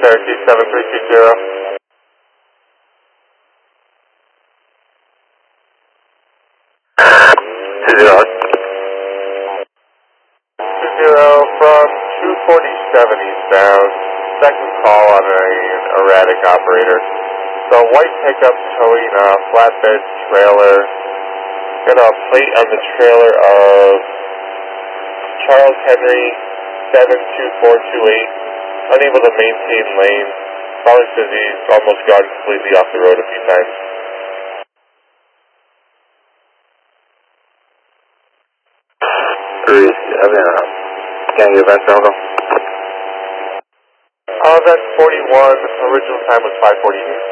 Cherokee 7320. 20 from 247 eastbound, second call on an erratic operator. So white pickup towing a flatbed trailer. Got a plate on the trailer of Charles Henry 72428. Unable to maintain lane. Probably says he's almost gone completely off the road a few times. Can you event Aldo? Event 41, original time was 5:48.